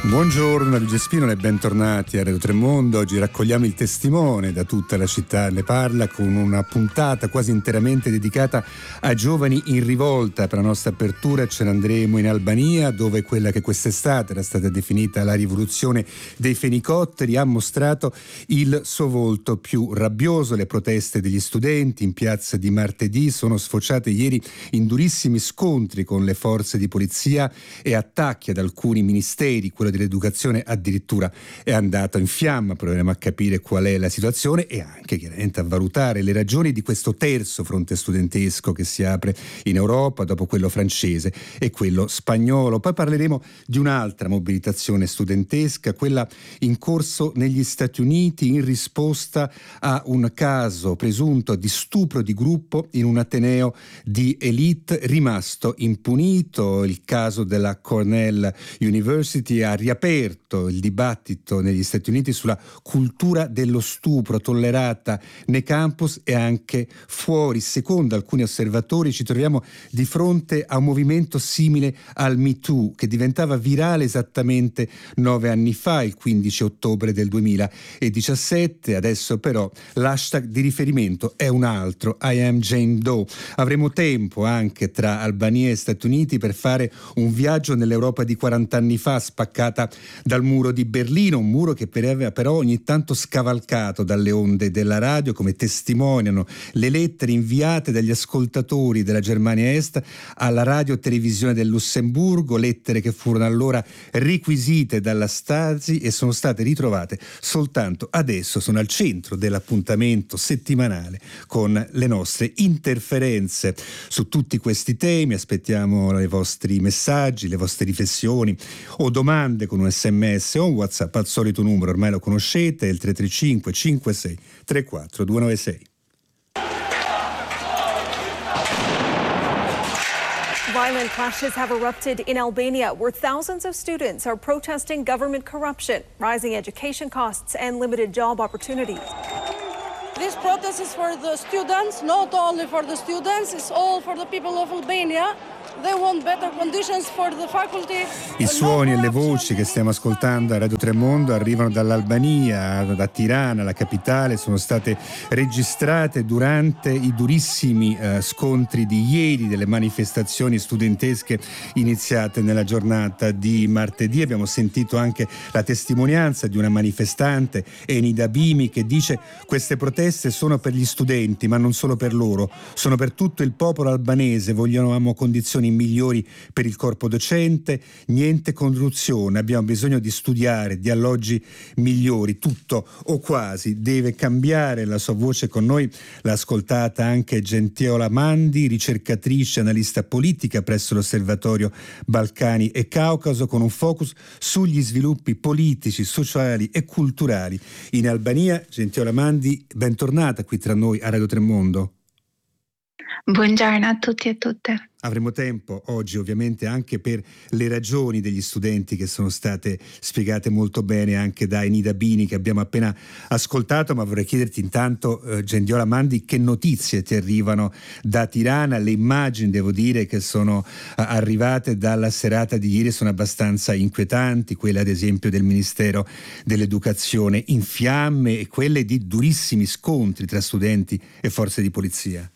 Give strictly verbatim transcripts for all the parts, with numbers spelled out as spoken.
Buongiorno da Luigi Spinola e bentornati a Radio Tremondo. Oggi raccogliamo il testimone da tutta la città, ne parla, con una puntata quasi interamente dedicata a giovani in rivolta. Per la nostra apertura ce ne andremo in Albania, dove quella che quest'estate era stata definita la rivoluzione dei fenicotteri ha mostrato il suo volto più rabbioso. Le proteste degli studenti in piazza di martedì sono sfociate ieri in durissimi scontri con le forze di polizia e attacchi ad alcuni ministeri. Quello dell'educazione addirittura è andato in fiamma. Proveremo a capire qual è la situazione e anche chiaramente a valutare le ragioni di questo terzo fronte studentesco che si apre in Europa dopo quello francese e quello spagnolo. Poi parleremo di un'altra mobilitazione studentesca, quella in corso negli Stati Uniti in risposta a un caso presunto di stupro di gruppo in un ateneo di elite rimasto impunito. Il caso della Cornell University ha riaperto il dibattito negli Stati Uniti sulla cultura dello stupro tollerata nei campus e anche fuori. Secondo alcuni osservatori ci troviamo di fronte a un movimento simile al Me Too, che diventava virale esattamente nove anni fa, il quindici ottobre del duemiladiciassette. Adesso però l'hashtag di riferimento è un altro, I am Jane Doe. Avremo tempo anche tra Albania e Stati Uniti per fare un viaggio nell'Europa di quaranta anni fa, spaccata dal muro di Berlino, un muro che aveva però ogni tanto scavalcato dalle onde della radio, come testimoniano le lettere inviate dagli ascoltatori della Germania Est alla radio televisione del Lussemburgo, lettere che furono allora requisite dalla Stasi e sono state ritrovate soltanto adesso. Sono al centro dell'appuntamento settimanale con le nostre interferenze su tutti questi temi. Aspettiamo i vostri messaggi, le vostre riflessioni o domande con un sms o un WhatsApp al solito numero, ormai lo conoscete, il tre tre cinque cinque sei tre quattro due nove sei. Violent clashes have erupted in Albania, where thousands of students are protesting government corruption, rising education costs, and limited job opportunities. This protest is for the students, not only for the students, it's all for the people of Albania. They want better conditions for the faculty. I suoni e le voci che stiamo ascoltando a Radio Tremondo arrivano dall'Albania, da Tirana, la capitale. Sono state registrate durante i durissimi eh, scontri di ieri, delle manifestazioni studentesche iniziate nella giornata di martedì. Abbiamo sentito anche la testimonianza di una manifestante, Enida Bimi, che dice: queste proteste sono per gli studenti, ma non solo per loro, sono per tutto il popolo albanese. Vogliamo condizioni migliori per il corpo docente, niente corruzione, abbiamo bisogno di studiare, di alloggi migliori, tutto o quasi deve cambiare. La sua voce con noi l'ha ascoltata anche Gentiola Mandi, ricercatrice, analista politica presso l'Osservatorio Balcani e Caucaso, con un focus sugli sviluppi politici, sociali e culturali in Albania. Gentiola Mandi, bentornata qui tra noi a Radio Tremondo. Buongiorno a tutti e a tutte. Avremo tempo oggi ovviamente anche per le ragioni degli studenti che sono state spiegate molto bene anche da Enida Bini, che abbiamo appena ascoltato, ma vorrei chiederti intanto, eh, Gentiola Mandi, che notizie ti arrivano da Tirana? Le immagini, devo dire, che sono eh, arrivate dalla serata di ieri sono abbastanza inquietanti, quelle ad esempio del Ministero dell'Educazione in fiamme e quelle di durissimi scontri tra studenti e forze di polizia.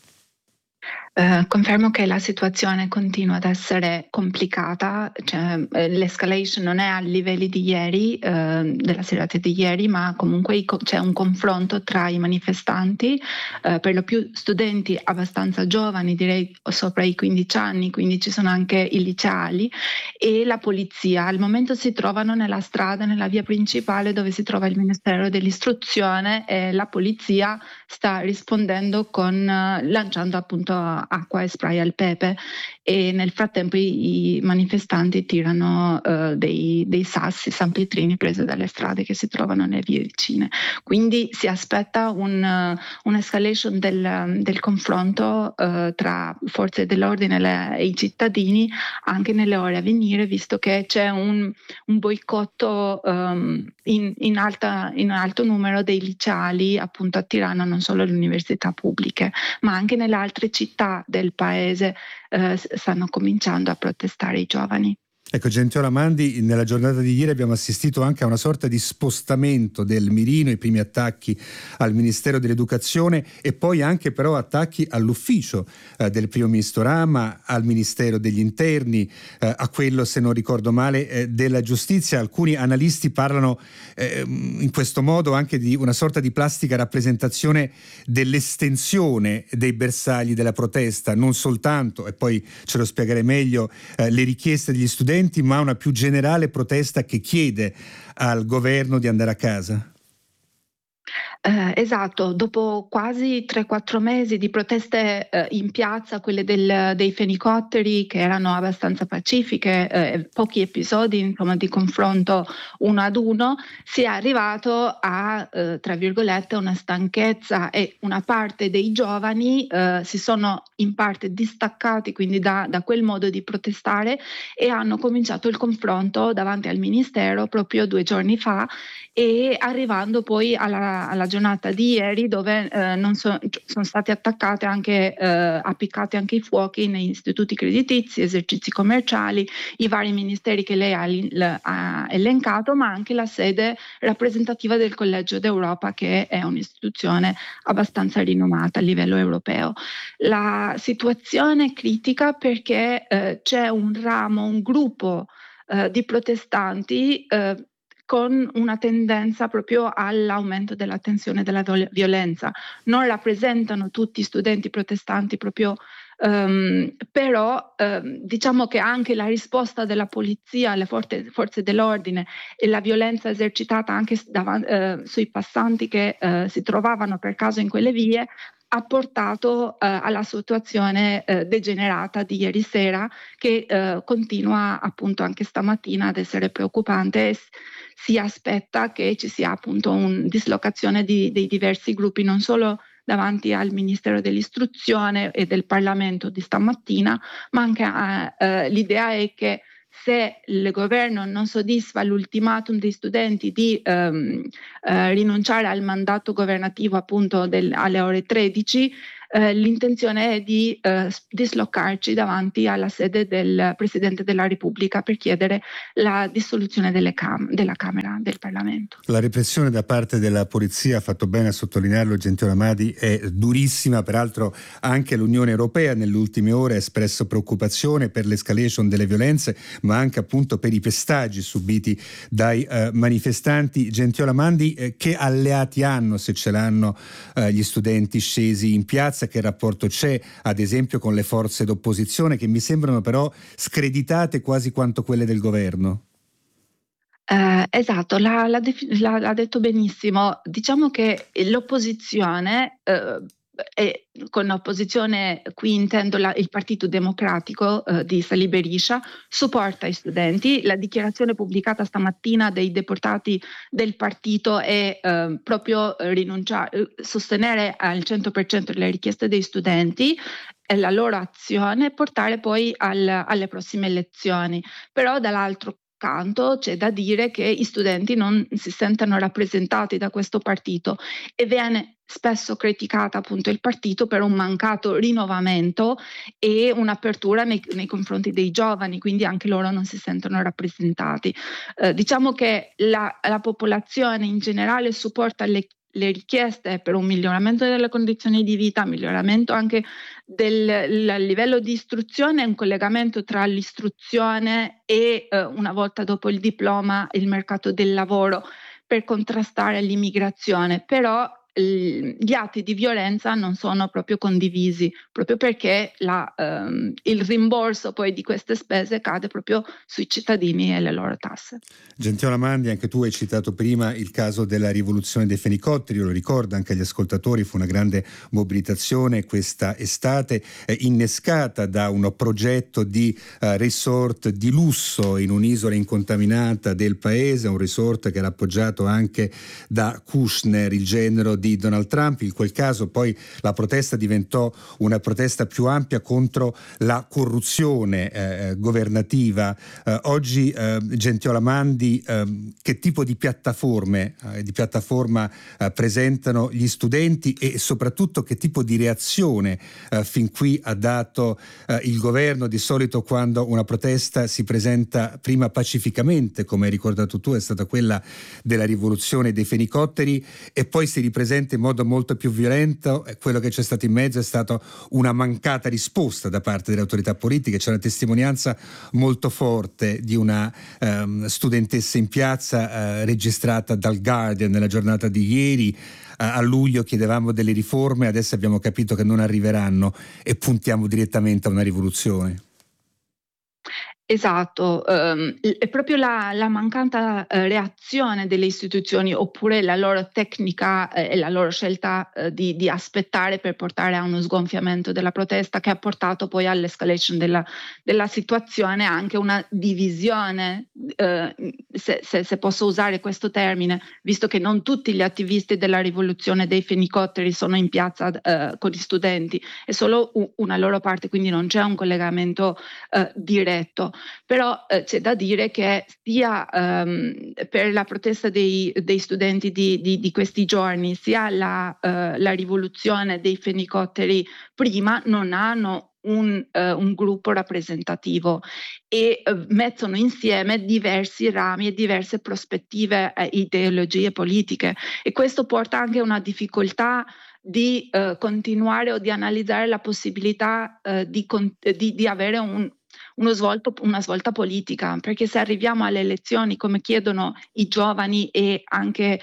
Uh, confermo che la situazione continua ad essere complicata, cioè, eh, l'escalation non è a livelli di ieri, eh, della serata di ieri, ma comunque co- c'è un confronto tra i manifestanti, eh, per lo più studenti abbastanza giovani, direi sopra i quindici anni, quindi ci sono anche i liceali, e la polizia. Al momento si trovano nella strada, nella via principale dove si trova il Ministero dell'Istruzione, e la polizia sta rispondendo con uh, lanciando appunto acqua e spray al pepe, e nel frattempo i, i manifestanti tirano uh, dei, dei sassi, sanpietrini presi dalle strade che si trovano nelle vie vicine. Quindi si aspetta un, uh, un'escalation del, del confronto uh, tra forze dell'ordine e, le, e i cittadini anche nelle ore a venire, visto che c'è un, un boicotto um, in, in, alta, in alto numero dei liceali appunto a Tirana, non solo le università pubbliche, ma anche nelle altre città del paese eh, stanno cominciando a protestare i giovani. Ecco, Gentiola Mandi, nella giornata di ieri abbiamo assistito anche a una sorta di spostamento del mirino, i primi attacchi al Ministero dell'Educazione e poi anche però attacchi all'ufficio eh, del primo ministro Rama, al Ministero degli Interni, eh, a quello, se non ricordo male, eh, della Giustizia. Alcuni analisti parlano eh, in questo modo anche di una sorta di plastica rappresentazione dell'estensione dei bersagli della protesta, non soltanto, e poi ce lo spiegherei meglio, eh, le richieste degli studenti, ma una più generale protesta che chiede al governo di andare a casa? Eh, esatto, dopo quasi tre quattro mesi di proteste eh, in piazza, quelle del, dei fenicotteri che erano abbastanza pacifiche, eh, pochi episodi insomma, di confronto uno ad uno, si è arrivato a, eh, tra virgolette, una stanchezza e una parte dei giovani eh, si sono in parte distaccati quindi da, da quel modo di protestare e hanno cominciato il confronto davanti al Ministero proprio due giorni fa, e arrivando poi alla, alla giornata di ieri dove eh, non so, sono state attaccate anche, eh, appiccati anche i fuochi negli istituti creditizi, esercizi commerciali, i vari ministeri che lei ha, ha elencato, ma anche la sede rappresentativa del Collegio d'Europa, che è un'istituzione abbastanza rinomata a livello europeo. La situazione è critica perché eh, c'è un ramo, un gruppo eh, di protestanti eh, con una tendenza proprio all'aumento della tensione e della violenza. Non rappresentano tutti studenti protestanti proprio, um, però um, diciamo che anche la risposta della polizia, alle forze, forze dell'ordine e la violenza esercitata anche dav- uh, sui passanti che uh, si trovavano per caso in quelle vie ha portato eh, alla situazione eh, degenerata di ieri sera, che eh, continua appunto anche stamattina ad essere preoccupante. Si aspetta che ci sia appunto una dislocazione di, dei diversi gruppi, non solo davanti al Ministero dell'Istruzione e del Parlamento di stamattina, ma anche eh, eh, l'idea è che se il governo non soddisfa l'ultimatum dei studenti di ehm, eh, rinunciare al mandato governativo appunto del, alle ore tredici, eh, l'intenzione è di eh, dislocarci davanti alla sede del Presidente della Repubblica per chiedere la dissoluzione delle cam- della Camera del Parlamento. La repressione da parte della polizia, ha fatto bene a sottolinearlo Gentiola Mandi, è durissima. Peraltro anche l'Unione Europea nelle ultime ore ha espresso preoccupazione per l'escalation delle violenze, ma anche appunto per i pestaggi subiti dai eh, manifestanti. Gentiola Mandi, eh, che alleati hanno, se ce l'hanno, eh, gli studenti scesi in piazza? Che rapporto c'è ad esempio con le forze d'opposizione, che mi sembrano però screditate quasi quanto quelle del governo? Eh, esatto, l'ha, l'ha, defi- l'ha, l'ha detto benissimo. Diciamo che l'opposizione, eh, e con opposizione qui intendo la, il Partito Democratico eh, di Salih Berisha, supporta i studenti. La dichiarazione pubblicata stamattina dei deputati del partito è eh, proprio rinunciare, sostenere al cento per cento le richieste dei studenti e la loro azione e portare poi al, alle prossime elezioni. Però dall'altro canto c'è da dire che gli studenti non si sentono rappresentati da questo partito e viene spesso criticata appunto il partito per un mancato rinnovamento e un'apertura nei, nei confronti dei giovani, quindi anche loro non si sentono rappresentati. Eh, diciamo che la, la popolazione in generale supporta le le richieste per un miglioramento delle condizioni di vita, miglioramento anche del livello di istruzione, un collegamento tra l'istruzione e eh, una volta dopo il diploma il mercato del lavoro per contrastare l'immigrazione. Però gli atti di violenza non sono proprio condivisi, proprio perché la, ehm, il rimborso poi di queste spese cade proprio sui cittadini e le loro tasse. Gentiola Mandi, anche tu hai citato prima il caso della rivoluzione dei fenicotteri, lo ricordo anche agli ascoltatori, fu una grande mobilitazione questa estate, eh, innescata da un progetto di eh, resort di lusso in un'isola incontaminata del paese, un resort che era appoggiato anche da Kouchner, il genero di Donald Trump. In quel caso poi la protesta diventò una protesta più ampia contro la corruzione eh, governativa. Eh, oggi eh, Gentiola Mandi, eh, che tipo di piattaforme eh, di piattaforma eh, presentano gli studenti e soprattutto che tipo di reazione eh, fin qui ha dato eh, il governo? Di solito quando una protesta si presenta prima pacificamente, come hai ricordato tu, è stata quella della rivoluzione dei fenicotteri, e poi si ripresenta in modo molto più violento. Quello che c'è stato in mezzo è stata una mancata risposta da parte delle autorità politiche. C'è una testimonianza molto forte di una um, studentessa in piazza uh, registrata dal Guardian nella giornata di ieri. A luglio chiedevamo delle riforme, adesso abbiamo capito che non arriveranno e puntiamo direttamente a una rivoluzione. Esatto, um, è proprio la, la mancata uh, reazione delle istituzioni, oppure la loro tecnica uh, e la loro scelta uh, di, di aspettare per portare a uno sgonfiamento della protesta, che ha portato poi all'escalation della, della situazione, anche una divisione, uh, se, se, se posso usare questo termine, visto che non tutti gli attivisti della rivoluzione dei fenicotteri sono in piazza uh, con gli studenti, è solo u- una loro parte, quindi non c'è un collegamento uh, diretto. Però eh, c'è da dire che sia um, per la protesta dei, dei studenti di, di, di questi giorni, sia la, uh, la rivoluzione dei fenicotteri prima, non hanno un, uh, un gruppo rappresentativo e uh, mettono insieme diversi rami e diverse prospettive e ideologie politiche, e questo porta anche a una difficoltà di uh, continuare o di analizzare la possibilità uh, di, di, di avere un uno svolto, una svolta politica, perché se arriviamo alle elezioni come chiedono i giovani e anche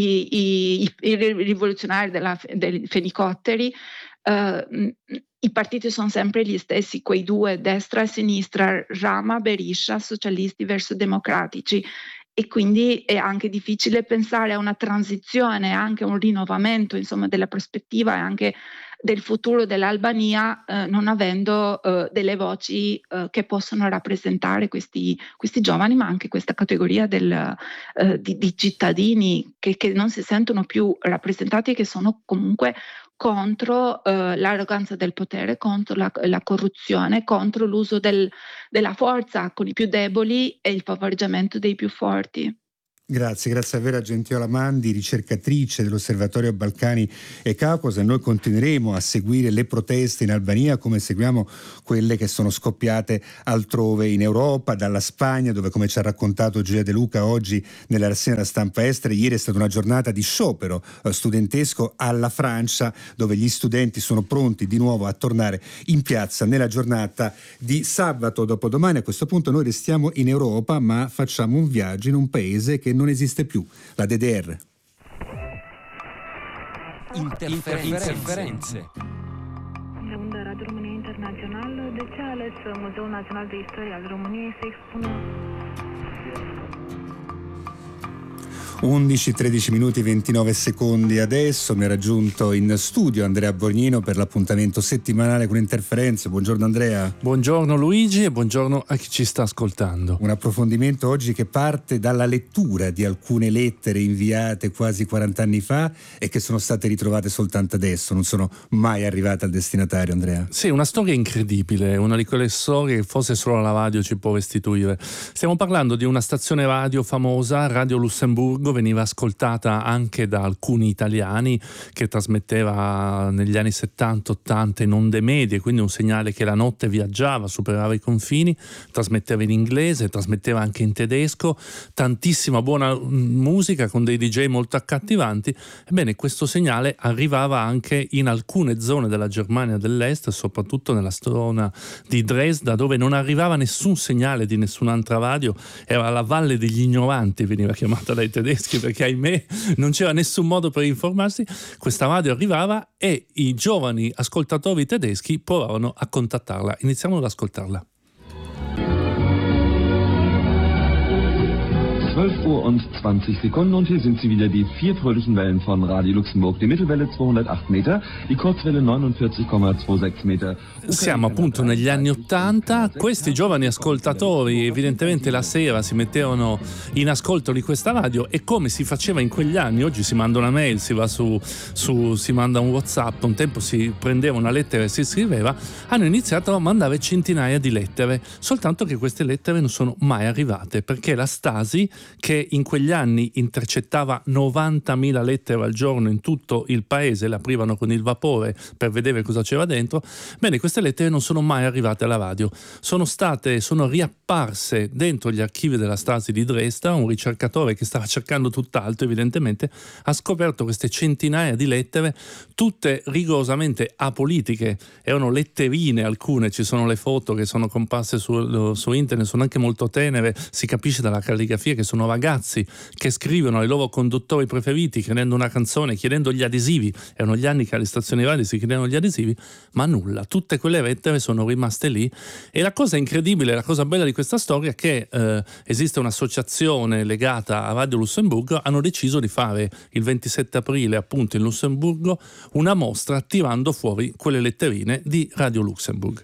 i, i, i rivoluzionari della, dei fenicotteri, eh, i partiti sono sempre gli stessi, quei due, destra e sinistra, Rama, Berisha, socialisti versus democratici. E quindi è anche difficile pensare a una transizione, anche un rinnovamento, insomma, della prospettiva e anche del futuro dell'Albania, eh, non avendo eh, delle voci eh, che possono rappresentare questi, questi giovani, ma anche questa categoria del, eh, di, di cittadini che, che non si sentono più rappresentati e che sono comunque contro eh, l'arroganza del potere, contro la, la corruzione, contro l'uso del, della forza con i più deboli e il favoreggiamento dei più forti. Grazie, grazie a Vera Gentiola Mandi, ricercatrice dell'Osservatorio Balcani e Caucaso. Noi continueremo a seguire le proteste in Albania come seguiamo quelle che sono scoppiate altrove in Europa, dalla Spagna, dove, come ci ha raccontato Giulia De Luca oggi nella rassegna della stampa estera, ieri è stata una giornata di sciopero studentesco, alla Francia, dove gli studenti sono pronti di nuovo a tornare in piazza nella giornata di sabato dopodomani. A questo punto noi restiamo in Europa, ma facciamo un viaggio in un paese che non esiste più, la D D R. Interferenze. Interferenze. Unde Radio România Internațională, de ce a ales Muzeul Național de Istorie al României să expună? undici, tredici minuti, ventinove secondi adesso. Mi ha raggiunto in studio Andrea Borgnino per l'appuntamento settimanale con Interferenze. Buongiorno Andrea. Buongiorno Luigi e buongiorno a chi ci sta ascoltando. Un approfondimento oggi che parte dalla lettura di alcune lettere inviate quasi quaranta anni fa e che sono state ritrovate soltanto adesso, non sono mai arrivate al destinatario, Andrea. Sì, una storia incredibile, una di quelle storie che forse solo la radio ci può restituire. Stiamo parlando di una stazione radio famosa, Radio Lussemburgo, veniva ascoltata anche da alcuni italiani, che trasmetteva negli anni settanta ottanta in onde medie, quindi un segnale che la notte viaggiava, superava i confini, trasmetteva in inglese, trasmetteva anche in tedesco, tantissima buona musica con dei D J molto accattivanti. Ebbene, questo segnale arrivava anche in alcune zone della Germania dell'Est, soprattutto nella zona di Dresda, dove non arrivava nessun segnale di nessun'altra radio, era la Valle degli Ignoranti, veniva chiamata dai tedeschi, perché ahimè non c'era nessun modo per informarsi. Questa radio arrivava e i giovani ascoltatori tedeschi provavano a contattarla. Iniziamo ad ascoltarla. zwölf Uhr und zwanzig Sekunden und hier sind sie wieder, die vier fröhlichen Wellen von Radio Luxemburg. Die Mittelwelle zweihundertacht Meter, die Kurzwelle neunundvierzig Komma sechsundzwanzig Meter. Siamo appunto negli anni Ottanta, questi giovani ascoltatori evidentemente la sera si mettevano in ascolto di questa radio e come si faceva in quegli anni, oggi si manda una mail, si va su, su si manda un WhatsApp, un tempo si prendeva una lettera e si scriveva, hanno iniziato a mandare centinaia di lettere, soltanto che queste lettere non sono mai arrivate perché la Stasi, che in quegli anni intercettava novantamila lettere al giorno in tutto il paese, le aprivano con il vapore per vedere cosa c'era dentro, bene, queste lettere non sono mai arrivate alla radio, sono state, sono riapparse dentro gli archivi della Stasi di Dresda. Un ricercatore che stava cercando tutt'altro evidentemente ha scoperto queste centinaia di lettere, tutte rigorosamente apolitiche, erano letterine alcune, ci sono le foto che sono comparse su, su internet, sono anche molto tenere, si capisce dalla calligrafia che sono ragazzi che scrivono ai loro conduttori preferiti chiedendo una canzone, chiedendo gli adesivi, erano gli anni che alle stazioni radio si chiedevano gli adesivi, ma nulla, tutte quelle lettere sono rimaste lì. E la cosa incredibile, la cosa bella di questa storia è che eh, esiste un'associazione legata a Radio Lussemburgo, hanno deciso di fare il ventisette aprile appunto in Lussemburgo una mostra tirando fuori quelle letterine di Radio Luxemburg.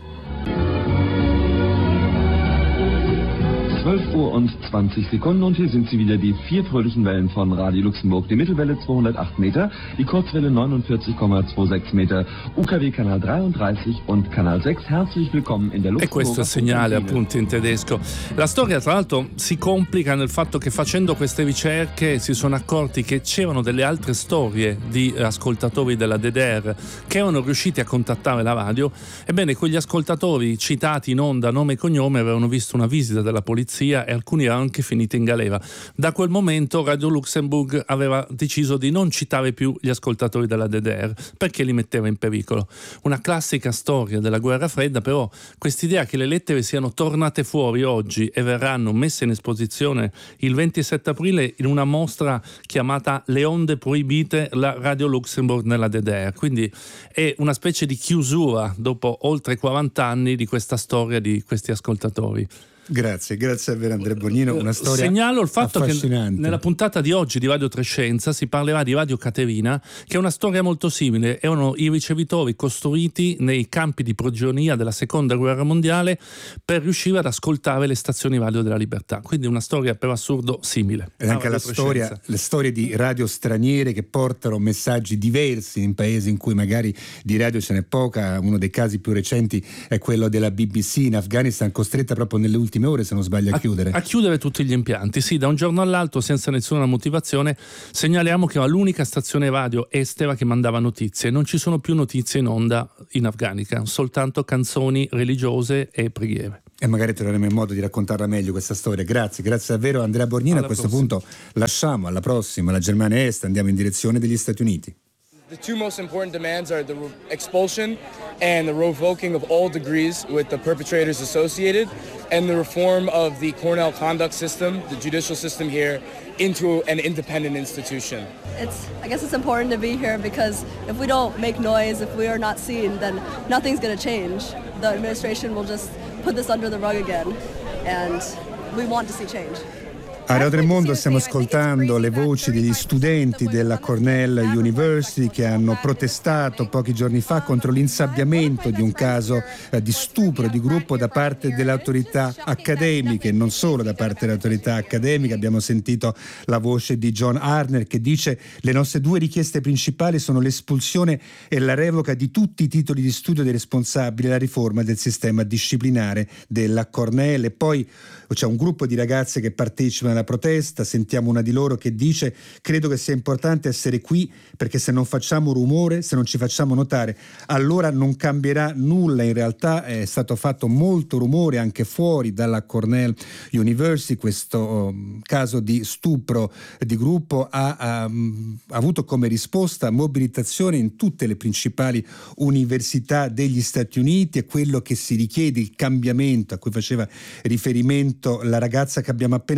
zwölf Uhr und zwanzig Sekunden und hier sind sie wieder, die vier fröhlichen Wellen von Radio Luxemburg. Die Mittelwelle zweihundertacht Meter, die Kurzwelle neunundvierzig Komma sechsundzwanzig Meter, U K W Kanal dreiunddreißig und Kanal sechs. Herzlich willkommen in der Luxemburg. E questo è il segnale appunto in tedesco. La storia tra l'altro si complica nel fatto che facendo queste ricerche si sono accorti che c'erano delle altre storie di ascoltatori della D D R che erano riusciti a contattare la radio. Ebbene, quegli ascoltatori citati in onda nome e cognome avevano visto una visita della polizia e alcuni erano anche finiti in galera. Da quel momento Radio Luxemburg aveva deciso di non citare più gli ascoltatori della D D R perché li metteva in pericolo. Una classica storia della guerra fredda, però quest'idea che le lettere siano tornate fuori oggi e verranno messe in esposizione il ventisette aprile in una mostra chiamata Le onde proibite, la Radio Luxemburg nella D D R, quindi è una specie di chiusura dopo oltre quaranta anni di questa storia di questi ascoltatori. Grazie, grazie davvero Andrea Borgnino, una storia Segnalo il fatto che affascinante. nella puntata di oggi di Radio Trescenza si parlerà di Radio Caterina, che è una storia molto simile, erano i ricevitori costruiti nei campi di prigionia della seconda guerra mondiale per riuscire ad ascoltare le stazioni radio della libertà, quindi una storia per assurdo simile. Ed anche la storia, le storie di radio straniere che portano messaggi diversi in paesi in cui magari di radio ce n'è poca. Uno dei casi più recenti è quello della B B C in Afghanistan, costretta proprio nelle ultime ore, se non sbaglio, a, a chiudere. A chiudere tutti gli impianti, sì, da un giorno all'altro senza nessuna motivazione. Segnaliamo che era l'unica stazione radio estera che mandava notizie, non ci sono più notizie in onda in Afghanistan, soltanto canzoni religiose e preghiere. E magari troveremo il modo di raccontarla meglio questa storia. Grazie, grazie davvero Andrea Borgnino. Alla a questo prossima. punto lasciamo alla prossima la Germania Est, andiamo in direzione degli Stati Uniti. The two most important demands are the expulsion and the revoking of all degrees with the perpetrators associated, and the reform of the Cornell conduct system, the judicial system here, into an independent institution. It's, I guess it's important to be here because if we don't make noise, if we are not seen, then nothing's going to change. The administration will just put this under the rug again, and we want to see change. A Radio Tremondo stiamo ascoltando le voci degli studenti della Cornell University che hanno protestato pochi giorni fa contro l'insabbiamento di un caso eh, di stupro di gruppo da parte delle autorità accademiche, non solo da parte delle autorità accademiche. Abbiamo sentito la voce di John Arner che dice: le nostre due richieste principali sono l'espulsione e la revoca di tutti i titoli di studio dei responsabili e la riforma del sistema disciplinare della Cornell. E poi c'è un gruppo di ragazze che partecipano alla protesta, sentiamo una di loro che dice: credo che sia importante essere qui perché se non facciamo rumore, se non ci facciamo notare, allora non cambierà nulla. In realtà è stato fatto molto rumore anche fuori dalla Cornell University. Questo um, caso di stupro di gruppo ha um, avuto come risposta mobilitazione in tutte le principali università degli Stati Uniti. È quello che si richiede, il cambiamento a cui faceva riferimento la ragazza che abbiamo appena sentito.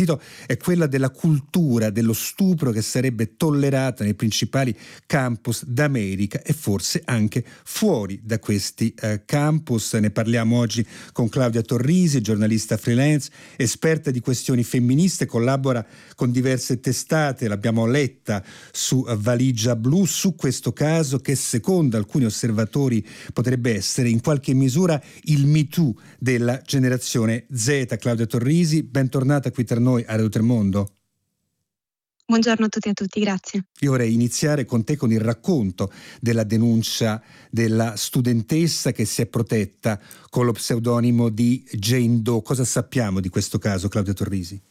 sentito è quella della cultura dello stupro che sarebbe tollerata nei principali campus d'America e forse anche fuori da questi eh, campus. Ne parliamo oggi con Claudia Torrisi, giornalista freelance, esperta di questioni femministe, collabora con diverse testate, l'abbiamo letta su Valigia Blu, su questo caso che secondo alcuni osservatori potrebbe essere in qualche misura il Me Too della generazione Z. Claudia Torrisi, bentornata qui tra noi a Radio Tremondo. Buongiorno a tutti e a tutti, grazie. Io vorrei iniziare con te con il racconto della denuncia della studentessa che si è protetta con lo pseudonimo di Jane Doe. Cosa sappiamo di questo caso, Claudia Torrisi?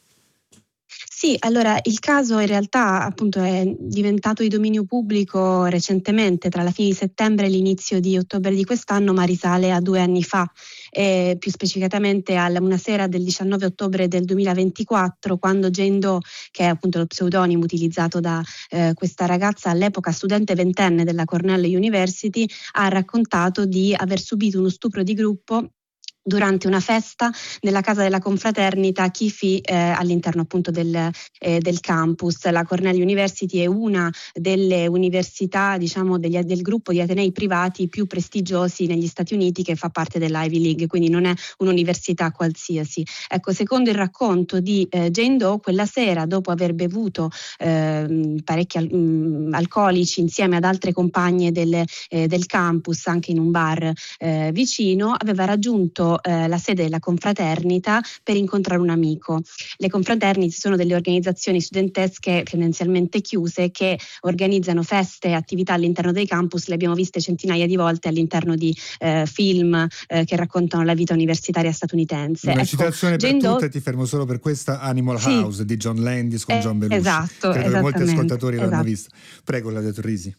Sì, allora il caso in realtà appunto è diventato di dominio pubblico recentemente, tra la fine di settembre e l'inizio di ottobre di quest'anno, ma risale a due anni fa, e più specificatamente a una sera del diciannove ottobre del duemilaventiquattro, quando Jane Doe, che è appunto lo pseudonimo utilizzato da eh, questa ragazza, all'epoca studente ventenne della Cornell University, ha raccontato di aver subito uno stupro di gruppo durante una festa nella casa della confraternita Chi Phi eh, all'interno appunto del, eh, del campus. La Cornell University è una delle università, diciamo, degli, del gruppo di atenei privati più prestigiosi negli Stati Uniti, che fa parte dell'Ivy League, quindi non è un'università qualsiasi. Ecco, secondo il racconto di eh, Jane Doe, quella sera, dopo aver bevuto eh, parecchi al- mh, alcolici insieme ad altre compagne del, eh, del campus, anche in un bar eh, vicino, aveva raggiunto la sede della confraternita per incontrare un amico. Le confraternite sono delle organizzazioni studentesche tendenzialmente chiuse che organizzano feste e attività all'interno dei campus. Le abbiamo viste centinaia di volte all'interno di eh, film eh, che raccontano la vita universitaria statunitense. Una ecco, citazione per Jane Doe... tutte, ti fermo solo per questa, Animal sì. House di John Landis con eh, John Belushi. Esatto, credo che molti ascoltatori esatto. l'hanno visto. Prego, Claudia Torrisi.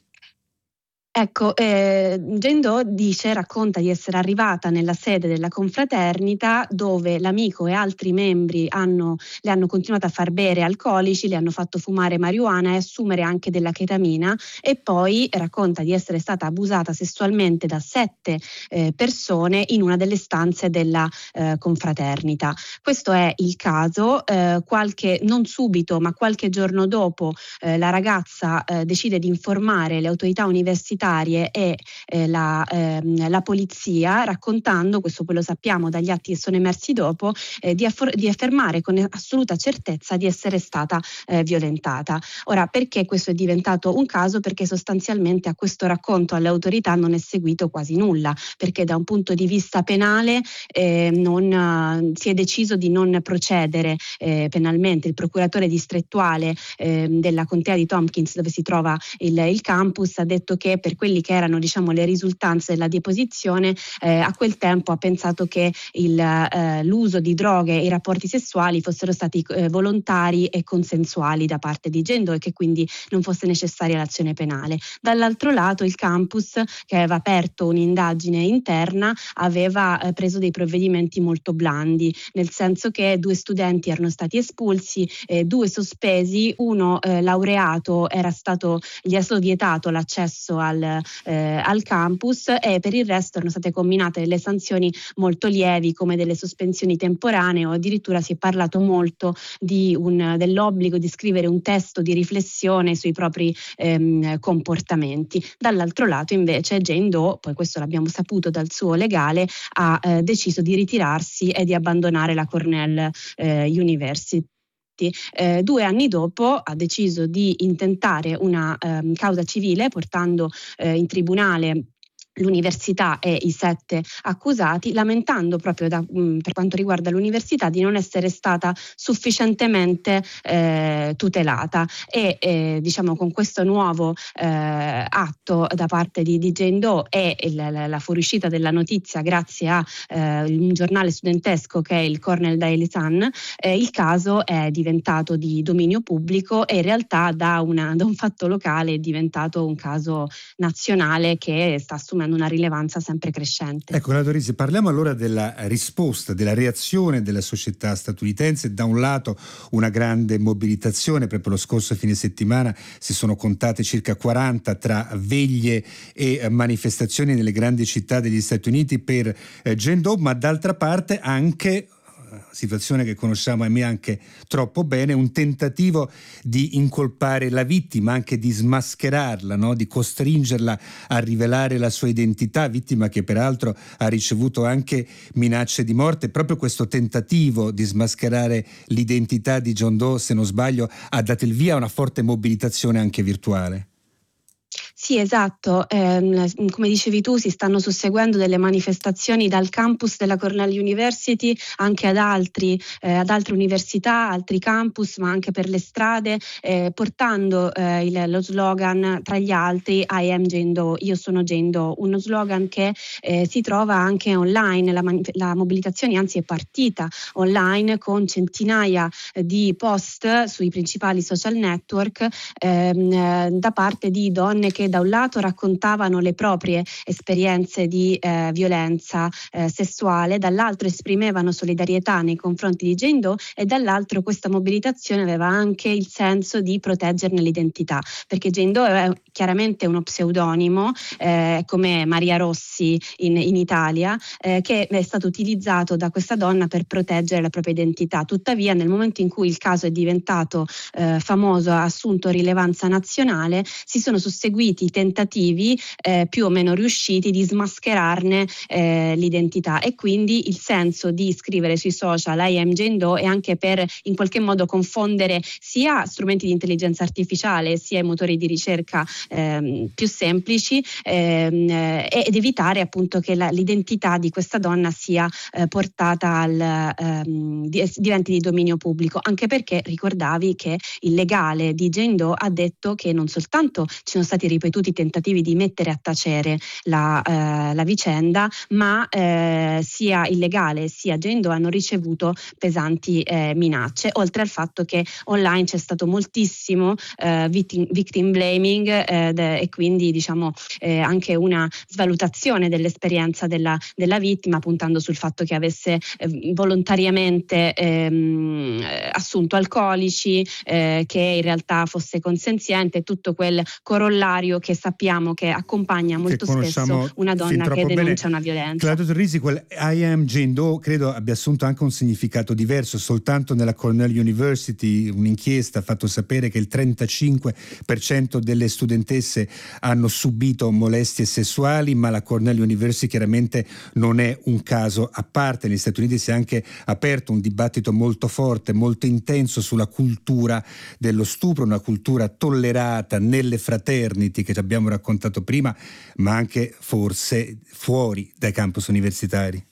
Ecco, eh, Jane Doe dice, racconta di essere arrivata nella sede della confraternita dove l'amico e altri membri hanno, le hanno continuato a far bere alcolici, le hanno fatto fumare marijuana e assumere anche della chetamina, e poi racconta di essere stata abusata sessualmente da sette eh, persone in una delle stanze della eh, confraternita. Questo è il caso. Eh, qualche, non subito, ma qualche giorno dopo eh, la ragazza eh, decide di informare le autorità universitarie e eh, la, ehm, la polizia, raccontando, questo poi lo sappiamo dagli atti che sono emersi dopo, eh, di, affor- di affermare con assoluta certezza di essere stata eh, violentata. Ora, perché questo è diventato un caso? Perché sostanzialmente a questo racconto alle autorità non è seguito quasi nulla, perché da un punto di vista penale eh, non, uh, si è deciso di non procedere eh, penalmente. Il procuratore distrettuale eh, della contea di Tompkins, dove si trova il, il campus, ha detto che per quelli che erano, diciamo, le risultanze della deposizione, eh, a quel tempo ha pensato che il, eh, l'uso di droghe e i rapporti sessuali fossero stati eh, volontari e consensuali da parte di Jane Doe, e che quindi non fosse necessaria l'azione penale. Dall'altro lato il campus, che aveva aperto un'indagine interna, aveva eh, preso dei provvedimenti molto blandi, nel senso che due studenti erano stati espulsi, eh, due sospesi, uno eh, laureato era stato, gli è stato vietato l'accesso al Eh, al campus, e per il resto erano state comminate delle sanzioni molto lievi, come delle sospensioni temporanee, o addirittura si è parlato molto di un, dell'obbligo di scrivere un testo di riflessione sui propri ehm, comportamenti. Dall'altro lato invece Jane Doe, poi questo l'abbiamo saputo dal suo legale, ha eh, deciso di ritirarsi e di abbandonare la Cornell eh, University. Eh, due anni dopo ha deciso di intentare una ehm, causa civile, portando eh, in tribunale l'università e i sette accusati, lamentando proprio da, mh, per quanto riguarda l'università di non essere stata sufficientemente eh, tutelata, e eh, diciamo con questo nuovo eh, atto da parte di, di Jane Doe e il, la, la fuoriuscita della notizia grazie a eh, un giornale studentesco che è il Cornell Daily Sun, eh, il caso è diventato di dominio pubblico e in realtà da, una, da un fatto locale è diventato un caso nazionale che sta assumendo una rilevanza sempre crescente. Ecco, Claudia Torrisi, parliamo allora della risposta, della reazione della società statunitense. Da un lato una grande mobilitazione, proprio lo scorso fine settimana si sono contate circa quaranta tra veglie e manifestazioni nelle grandi città degli Stati Uniti per eh, Jane Doe, ma d'altra parte anche situazione che conosciamo ahimè anche troppo bene, un tentativo di incolpare la vittima, anche di smascherarla, no? Di costringerla a rivelare la sua identità, vittima che peraltro ha ricevuto anche minacce di morte. Proprio questo tentativo di smascherare l'identità di John Doe, se non sbaglio, ha dato il via a una forte mobilitazione anche virtuale. Sì, esatto. Eh, come dicevi tu, si stanno susseguendo delle manifestazioni dal campus della Cornell University anche ad altri, eh, ad altre università, altri campus, ma anche per le strade, eh, portando eh, il, lo slogan tra gli altri I am Jane Doe, io sono Jane Doe, uno slogan che eh, si trova anche online. La, manif- la mobilitazione anzi è partita online con centinaia di post sui principali social network ehm, da parte di donne che da un lato raccontavano le proprie esperienze di eh, violenza eh, sessuale, dall'altro esprimevano solidarietà nei confronti di Jane Doe, e dall'altro questa mobilitazione aveva anche il senso di proteggerne l'identità, perché Jane Doe è chiaramente uno pseudonimo eh, come Maria Rossi in, in Italia, eh, che è stato utilizzato da questa donna per proteggere la propria identità. Tuttavia, nel momento in cui il caso è diventato eh, famoso, ha assunto rilevanza nazionale, si sono susseguiti i tentativi eh, più o meno riusciti di smascherarne eh, l'identità, e quindi il senso di scrivere sui social I am Jane Doe è anche per in qualche modo confondere sia strumenti di intelligenza artificiale sia i motori di ricerca ehm, più semplici ehm, ed evitare appunto che la, l'identità di questa donna sia eh, portata al ehm, diventi di dominio pubblico, anche perché ricordavi che il legale di Jane Doe ha detto che non soltanto ci sono stati ripetuti tentativi di mettere a tacere la, eh, la vicenda, ma eh, sia il legale sia Jane Doe hanno ricevuto pesanti eh, minacce, oltre al fatto che online c'è stato moltissimo eh, victim, victim blaming eh, de, e quindi diciamo eh, anche una svalutazione dell'esperienza della, della vittima, puntando sul fatto che avesse eh, volontariamente ehm, assunto alcolici, eh, che in realtà fosse consenziente, tutto quel corollario che sappiamo che accompagna molto che spesso una donna che denuncia bene. Una violenza. Claudio Torrisi, quel I am Jane Doe credo abbia assunto anche un significato diverso. Soltanto nella Cornell University un'inchiesta ha fatto sapere che il trentacinque per cento delle studentesse hanno subito molestie sessuali, ma la Cornell University chiaramente non è un caso a parte. Negli Stati Uniti si è anche aperto un dibattito molto forte, molto intenso sulla cultura dello stupro, una cultura tollerata nelle fraternity che abbiamo raccontato prima, ma anche forse fuori dai campus universitari.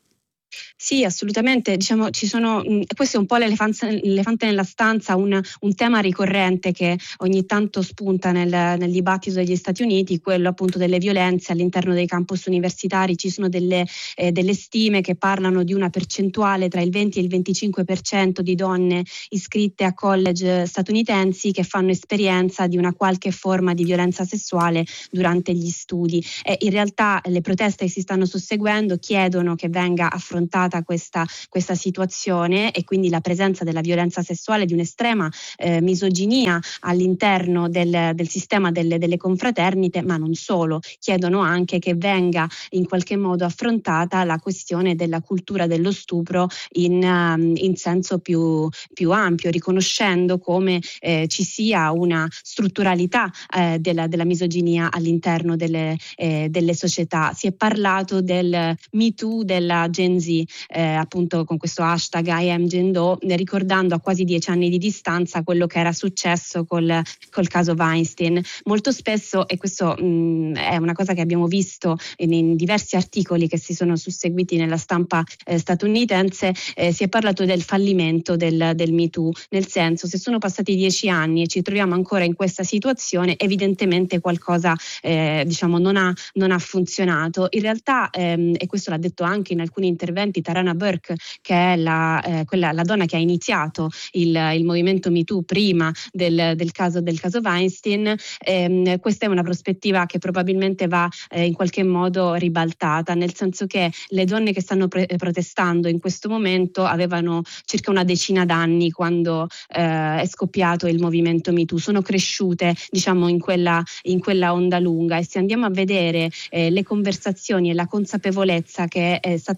Sì, assolutamente. Diciamo, ci sono, questo è un po' l'elefante, l'elefante nella stanza, un, un tema ricorrente che ogni tanto spunta nel, nel dibattito degli Stati Uniti, quello appunto delle violenze all'interno dei campus universitari. Ci sono delle, eh, delle stime che parlano di una percentuale tra il venti e il venticinque per cento di donne iscritte a college statunitensi che fanno esperienza di una qualche forma di violenza sessuale durante gli studi. E in realtà le proteste che si stanno susseguendo chiedono che venga affrontata Questa, questa situazione, e quindi la presenza della violenza sessuale, di un'estrema eh, misoginia all'interno del, del sistema delle, delle confraternite, ma non solo. Chiedono anche che venga in qualche modo affrontata la questione della cultura dello stupro in, um, in senso più, più ampio, riconoscendo come eh, ci sia una strutturalità eh, della, della misoginia all'interno delle, eh, delle società. Si è parlato del Me Too della Gen Z, Eh, appunto con questo hashtag I am Jane Doe, ricordando a quasi dieci anni di distanza quello che era successo col, col caso Weinstein. Molto spesso, e questo mh, è una cosa che abbiamo visto in, in diversi articoli che si sono susseguiti nella stampa eh, statunitense, eh, si è parlato del fallimento del, del Me Too, nel senso, se sono passati dieci anni e ci troviamo ancora in questa situazione, evidentemente qualcosa eh, diciamo non ha, non ha funzionato. In realtà, ehm, e questo l'ha detto anche in alcuni interventi Tarana Burke, che è la, eh, quella, la donna che ha iniziato il, il movimento Me Too prima del, del, caso, del caso Weinstein, ehm, questa è una prospettiva che probabilmente va eh, in qualche modo ribaltata, nel senso che le donne che stanno pre- protestando in questo momento avevano circa una decina d'anni quando eh, è scoppiato il movimento Me Too, sono cresciute diciamo in quella, in quella onda lunga, e se andiamo a vedere eh, le conversazioni e la consapevolezza che è stata raggiunta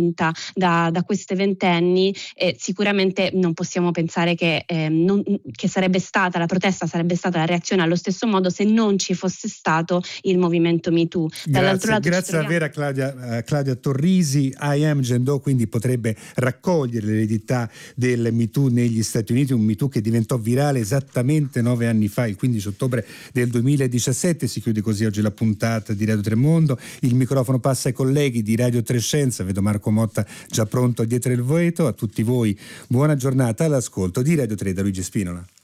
spunta da, da queste ventenni, e sicuramente non possiamo pensare che, eh, non, che sarebbe stata la protesta, sarebbe stata la reazione allo stesso modo se non ci fosse stato il movimento Me Too. Grazie, grazie davvero a Claudia, uh, Claudia Torrisi. I Am Jane Doe quindi potrebbe raccogliere l'eredità del Me Too negli Stati Uniti, un Me Too che diventò virale esattamente nove anni fa, il quindici ottobre del duemiladiciassette. Si chiude così oggi la puntata di Radio Tremondo. Il microfono passa ai colleghi di Radio Trescenza. Vedo Marco Motta già pronto dietro il vetro. A tutti voi buona giornata all'ascolto di Radio tre da Luigi Spinola.